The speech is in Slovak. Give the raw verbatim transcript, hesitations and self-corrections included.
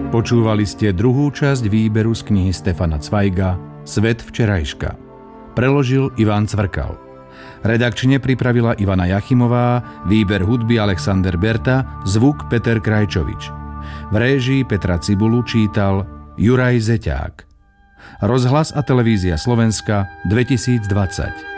Počúvali ste druhú časť výberu z knihy Stefana Cvajga Svet včerajška. Preložil Ivan Cvrkal. Redakčne pripravila Ivana Jachimová, výber hudby Alexander Berta, zvuk Peter Krajčovič. V réžii Petra Cibulu čítal Juraj Zeťák. Rozhlas a televízia Slovenska dvetisícdvadsať.